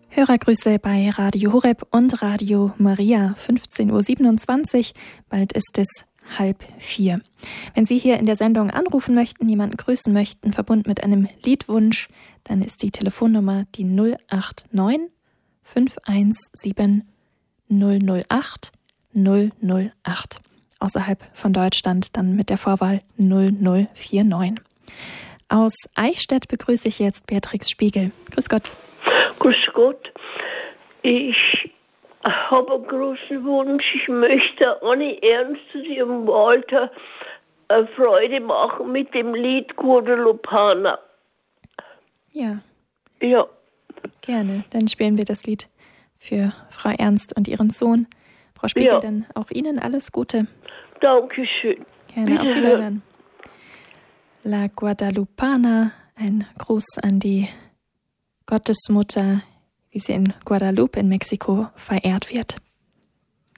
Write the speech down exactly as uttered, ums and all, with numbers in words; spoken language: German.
Hörergrüße bei Radio Horeb und Radio Maria, fünfzehn Uhr siebenundzwanzig, bald ist es halb vier. Wenn Sie hier in der Sendung anrufen möchten, jemanden grüßen möchten, verbunden mit einem Liedwunsch, dann ist die Telefonnummer die null acht neun fünf eins sieben null null acht null null acht. Außerhalb von Deutschland dann mit der Vorwahl null null vier neun. Aus Eichstätt begrüße ich jetzt Beatrix Spiegel. Grüß Gott. Grüß Gott. Ich habe einen großen Wunsch. Ich möchte Anni Ernst und ihrem Walter eine Freude machen mit dem Lied Guadalupana. Ja. Ja. Gerne. Dann spielen wir das Lied für Frau Ernst und ihren Sohn. Frau Spiegel, Ja. dann auch Ihnen alles Gute. Dankeschön. Gerne, auf Wiederhören. La Guadalupana, ein Gruß an die Gottesmutter, wie sie in Guadalupe in Mexiko verehrt wird.